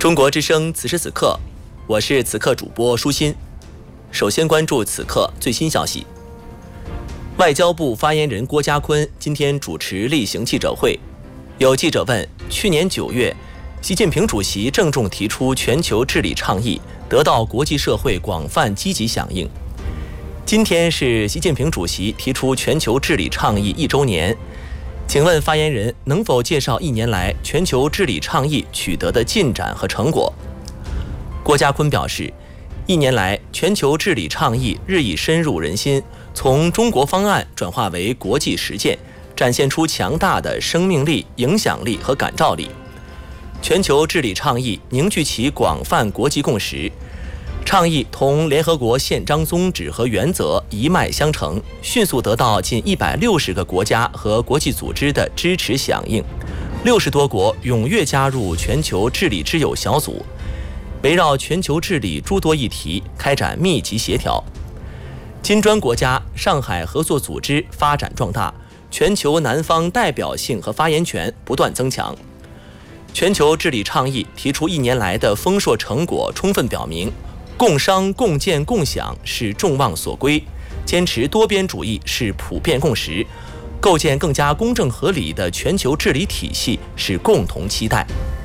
中国之声此时此刻，我是此刻主播舒心。首先关注此刻最新消息。外交部发言人郭家坤今天主持例行记者会，有记者问：去年9月，习近平主席郑重提出全球治理倡议，得到国际社会广泛积极响应。今天是习近平主席提出全球治理倡议1周年。请问发言人能否介绍1年来全球治理倡议取得的进展和成果？郭家坤表示，1年来全球治理倡议日益深入人心，从中国方案转化为国际实践，展现出强大的生命力、影响力和感召力。全球治理倡议凝聚其广泛国际共识，倡议同联合国宪章宗旨和原则一脉相承，迅速得到近160个国家和国际组织的支持响应，60多国踊跃加入全球治理之友小组，围绕全球治理诸多议题开展密集协调。金砖国家上海合作组织发展壮大，全球南方代表性和发言权不断增强。全球治理倡议提出1年来的丰硕成果，充分表明共商共建共享是众望所归，坚持多边主义是普遍共识，构建更加公正合理的全球治理体系是共同期待。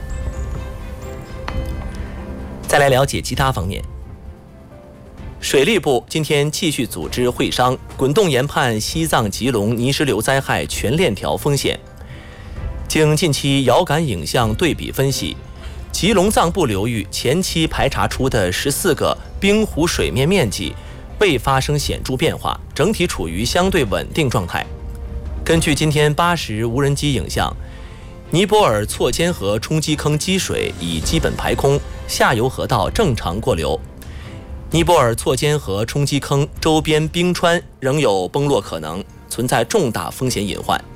再来了解其他方面。水利部今天继续组织会商，滚动研判西藏吉隆泥石流灾害全链条风险。经近期遥感影像对比分析，吉隆藏布流域前期排查出的14个冰湖水面面积未发生显著变化，整体处于相对稳定状态。根据今天8时无人机影像，尼泊尔错尖河冲积坑积水已基本排空，下游河道正常过流。尼泊尔错尖河冲积坑周边冰川仍有崩落可能，存在重大风险隐患。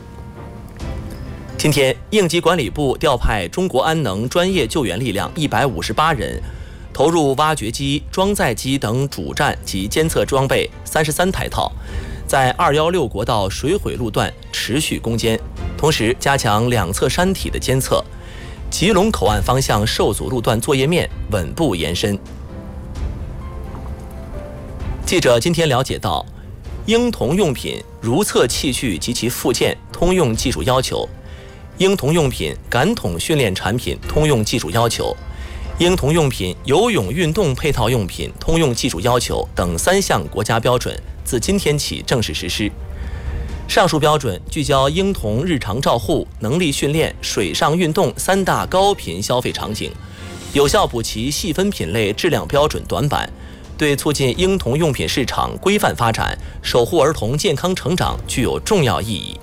今天，应急管理部调派中国安能专业救援力量158人，投入挖掘机、装载机等主站及监测装备33台套，在216国道水毁路段持续攻坚，同时加强两侧山体的监测，吉隆口岸方向受阻路段作业面稳步延伸。记者今天了解到，婴童用品如厕器具及其附件通用技术要求，婴童用品感统训练产品通用技术要求，婴童用品游泳运动配套用品通用技术要求等3项国家标准自今天起正式实施。上述标准聚焦婴童日常照护、能力训练、水上运动3大高频消费场景，有效补齐细分品类质量标准短板，对促进婴童用品市场规范发展、守护儿童健康成长具有重要意义。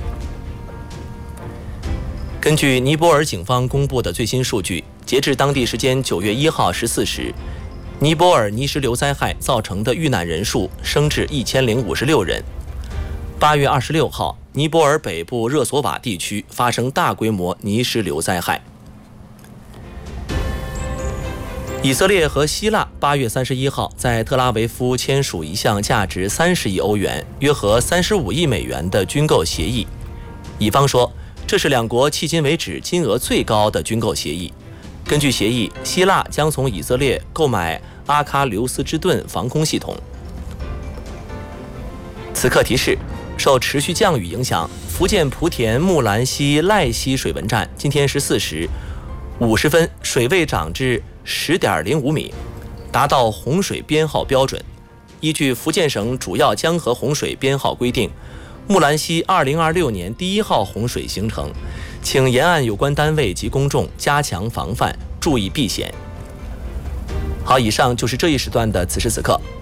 根据尼泊尔警方公布的最新数据，截至当地时间9月1号14时，尼泊尔泥石流灾害造成的遇难人数升至1056人。8月26号，尼泊尔北部热索瓦地区发生大规模泥石流灾害。以色列和希腊8月31号在特拉维夫签署一项价值30亿欧元（约合35亿美元）的军购协议。以方说，这是两国迄今为止金额最高的军购协议。根据协议，希腊将从以色列购买阿喀琉斯之盾防空系统。此刻提示，受持续降雨影响，福建莆田木兰溪赖溪水文站今天14时50分水位涨至10.05米，达到洪水编号标准。依据福建省主要江河洪水编号规定，木兰溪2026年第1号洪水形成，请沿岸有关单位及公众加强防范，注意避险。好，以上就是这一时段的此时此刻。